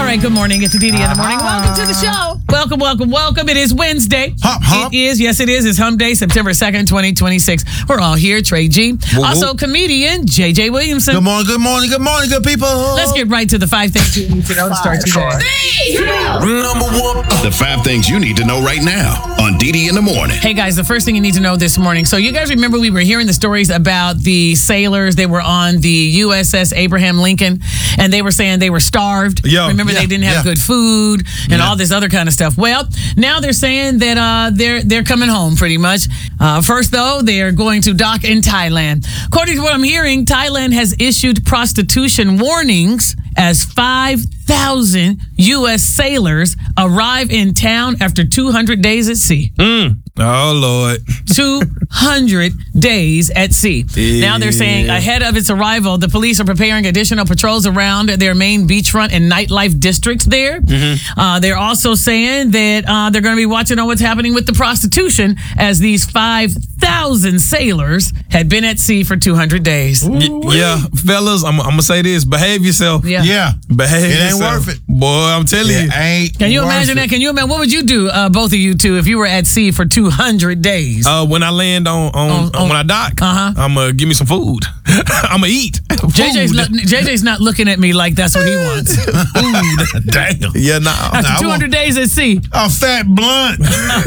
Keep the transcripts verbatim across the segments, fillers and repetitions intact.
right, good morning. It's Didi in the morning. Welcome to the show. Welcome, welcome, welcome. It is Wednesday. Hump, hump. It is, yes, it is. It's Hump Day, September second, twenty twenty-six. We're all here. Trey G. Whoop, also, whoop. comedian J J Williamson. Good morning, good morning, good morning, good people. Let's get right to the five things you need to know to start today. Number one. The five things you need to know right now on Didi in the morning. Hey, guys, the first thing you need to know this morning. So you guys remember we were hearing the stories about the sailors. They were on the U S S Abraham Lincoln, and they were saying they were starved. Yeah, remember, yeah, they didn't have yeah. good food and Yeah. all this other kind of stuff. Well, now they're saying that uh, they're they're coming home pretty much. Uh, first, though, they are going to dock in Thailand. According to what I'm hearing, Thailand has issued prostitution warnings as five thousand U S sailors arrive in town after two hundred days at sea. Oh, Lord. two hundred days at sea. Now they're saying ahead of its arrival, the police are preparing additional patrols around their main beachfront and nightlife districts there. Uh, they're also saying that uh, they're going to be watching on what's happening with the prostitution as these five thousand sailors had been at sea for two hundred days. Y- yeah, fellas, I'm, I'm going to say this. Behave yourself. Yeah. Yeah. Behave It ain't yourself. worth it. Boy, I'm telling It you. ain't Can you worth imagine it. that? Can you imagine? What would you do, uh, both of you two, if you were at sea for two hundred days? Uh, when I land on, on, On- on- when I dock, Uh-huh. I'm going to give me some lood. I'm going to eat. J J's Food. not, J J's not looking at me like that's what he wants. Food. Damn. Yeah, nah. After I two hundred days at sea. A fat blunt.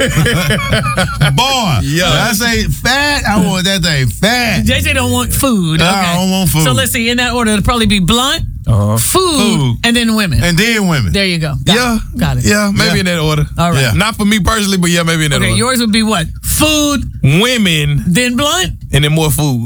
Boy. Yeah. When I say fat, I want that thing fat. J J don't want food. No, Okay. I don't want food. So let's see. In that order, it'll probably be blunt, Uh-huh. food, Food. and then women. And then women. There you go. Got Yeah. it. Got it. Yeah, maybe Yeah. in that order. All right. Yeah. Not for me personally, but yeah, maybe in that Okay, order. yours would be what? Food, Women, then blunt. and then more food.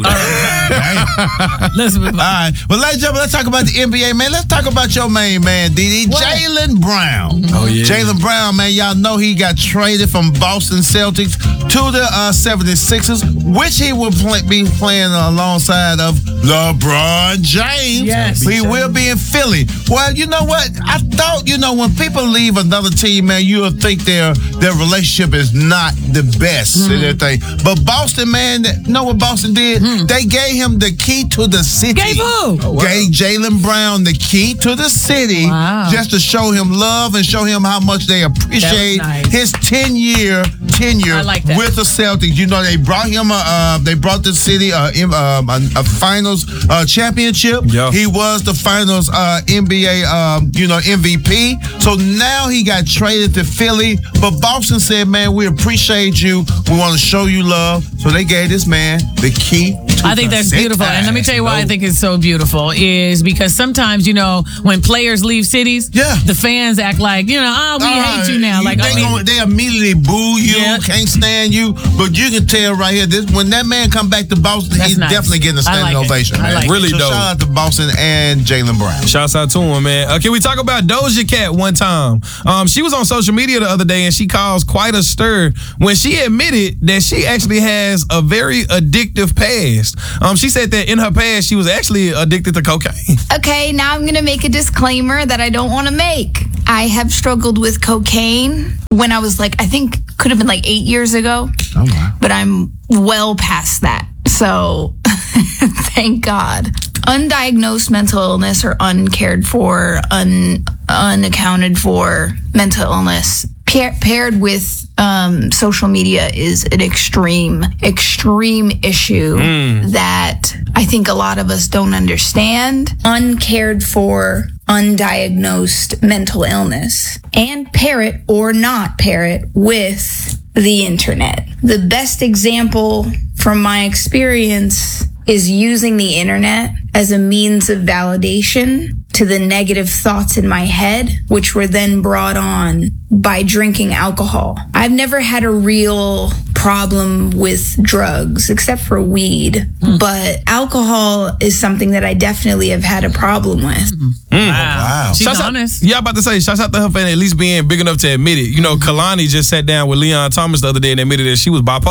Damn. Let's move on. All right. Well, ladies and gentlemen, let's talk about the N B A, man. Let's talk about your main man, Didi. What? Jaylen Brown. Oh, yeah. Jaylen Brown, man, y'all know he got traded from Boston Celtics to the uh, seventy-sixers, which he will play, be playing alongside of LeBron James. Yes. He will be in Philly. Well, you know what? I thought, you know, when people leave another team, man, you'll think their their relationship is not the best Mm-hmm. and everything. But Boston, man, you know what Boston did? They gave him the key to the city. Gave who? Oh, wow. Gave Jaylen Brown the key to the city Wow. just to show him love and show him how much they appreciate nice. his ten-year tenure I like that. with the Celtics. You know, they brought him a, uh, they brought the city uh, in, um, a, a finals uh, championship. Yeah. He was the finals uh, N B A, um, you know, M V P. So now he got traded to Philly. But Boston said, man, we appreciate you. We want to show you love. So they gave this man the key to I think the that's city. beautiful. And let me tell you why I think it's so beautiful is because sometimes, you know, when players leave cities, Yeah. the fans act like, you know, oh, we Uh, hate you now. Like, they, I mean, gon- they immediately boo you, Yeah. can't stand you. But you can tell right here, this when that man come back to Boston, That's he's nice. definitely getting a I standing like it. ovation. I Man. like it. Really so dope. shout out to Boston and Jaylen Brown. Shouts out to him, man. Uh, can we talk about Doja Cat one time? Um, she was on social media the other day and she caused quite a stir when she admitted that she actually has a very addictive past. Um, she said that in her past she was actually addicted to cocaine. Okay, now I'm going to make a disclaimer that I don't want to make. I have struggled with cocaine when I was like, I think could have been like eight years ago, Oh, wow. but I'm well past that. So thank God. Undiagnosed mental illness or uncared for, un, unaccounted for mental illness pair, paired with um, social media is an extreme, extreme issue that I think a lot of us don't understand. Uncared for, undiagnosed mental illness and pair it or not pair it with the internet. The best example from my experience is using the internet as a means of validation to the negative thoughts in my head, which were then brought on by drinking alcohol. I've never had a real problem with drugs except for weed, but alcohol is something that I definitely have had a problem with. Wow. she's Shouts out- honest. yeah, I'm about to say, shouts out to her for at least being big enough to admit it. You know, Kalani just sat down with Leon Thomas the other day and admitted that she was bipolar.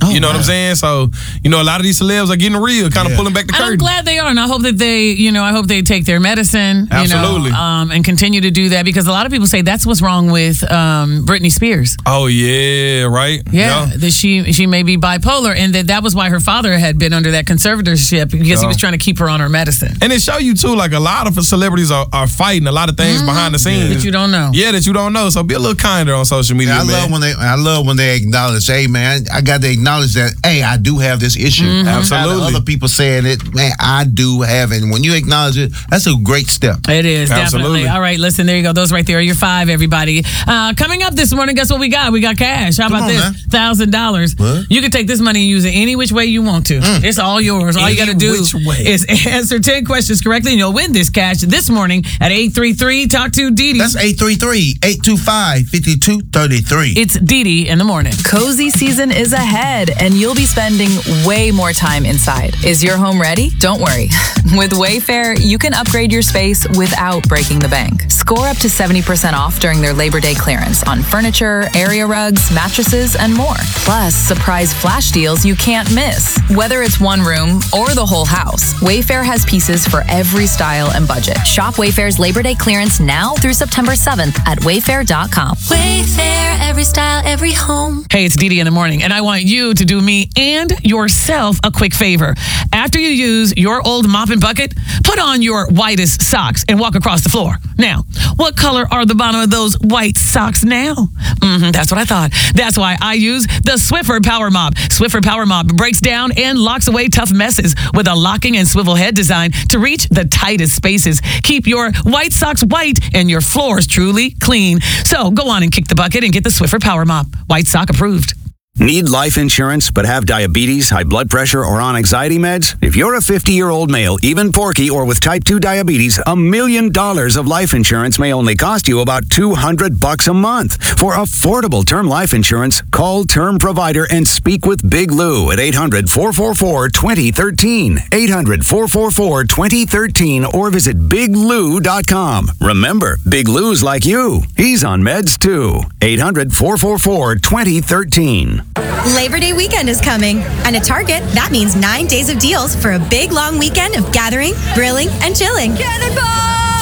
Oh, you know wow. what I'm saying? So, you know, a lot of these celebs are getting real, kind of Yeah. pulling back the And I'm curtain. glad they are, and I hope that they, you know, I hope they take their medicine, Absolutely. you know, um, and continue to do that, because a lot of people say that's what's wrong with um, Britney Spears. Oh, yeah, right? Yeah, that she she may be bipolar, and that that was why her father had been under that conservatorship, because he Yeah. was trying to keep her on her medicine. And it show you, too, like a lot of celebrities are, are fighting a lot of things behind the scenes. That you don't know. Yeah, that you don't know. So be a little kinder on social media, Yeah, I man. love when they. I love when they acknowledge. Hey, man, I got to acknowledge that. Hey, I do have this issue. Mm-hmm. Absolutely. Other people saying it, man, I do have it. And when you acknowledge it, that's a great step. It is, Absolutely. definitely. All right, listen, there you go. Those right there are your five, everybody. Uh, coming up this morning, guess what we got? We got cash. How Come about on, this? man. one thousand dollars. What? You can take this money and use it any which way you want to. It's all yours. All you got to Any do which way. is answer ten questions correctly, and you'll win this cash this morning at eight three three Talk to Dee Dee. That's eight three three, eight two five, five two three three. It's Dee Dee in the morning. Cozy season is ahead, and you'll be spending way more time inside. Is your home ready? Don't worry. With Wayfair, you can upgrade your space without breaking the bank. Score up to seventy percent off during their Labor Day clearance on furniture, area rugs, mattresses, and more. Plus, surprise flash deals you can't miss. Whether it's one room or the whole house, Wayfair has pieces for every style and budget. Shop Wayfair's Labor Day clearance now through September seventh at wayfair dot com. Wayfair, every style, every home. Hey, it's Dee Dee in the morning, and I want you to do me and yourself a quick favor. After you use your old mop and bucket, put on your whitest socks and walk across the floor. Now, what color are the bottom of those white socks now? Mm-hmm, that's what I thought. That's why I use the Swiffer Power Mop. Swiffer Power Mop breaks down and locks away tough messes with a locking and swivel head design to reach the tightest spaces. Keep your white socks white and your floors truly clean. So go on and kick the bucket and get the Swiffer Power Mop. White sock approved. Need life insurance but have diabetes, high blood pressure, or on anxiety meds? If you're a fifty-year-old male, even porky, or with type two diabetes, a million dollars of life insurance may only cost you about two hundred bucks a month. For affordable term life insurance, call Term Provider and speak with Big Lou at eight hundred, four four four, two zero one three. eight hundred, four four four, two zero one three or visit big lou dot com. Remember, Big Lou's like you. He's on meds too. eight hundred, four four four, two zero one three. Labor Day weekend is coming, and at Target, that means nine days of deals for a big long weekend of gathering, grilling, and chilling. Cannonball!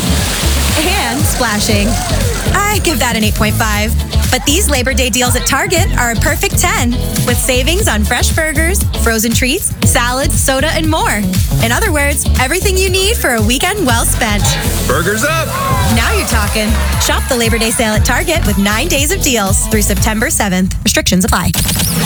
And splashing. I give that an eight point five. But these Labor Day deals at Target are a perfect ten, with savings on fresh burgers, frozen treats, salads, soda, and more. In other words, everything you need for a weekend well spent. Burgers up! Now you're talking. Shop the Labor Day sale at Target with nine days of deals through September seventh. Restrictions apply.